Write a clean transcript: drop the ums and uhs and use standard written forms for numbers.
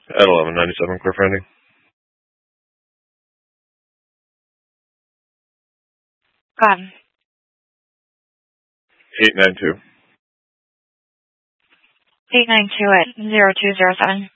At 1197 Cliff Landing. 892. 892 at 0207.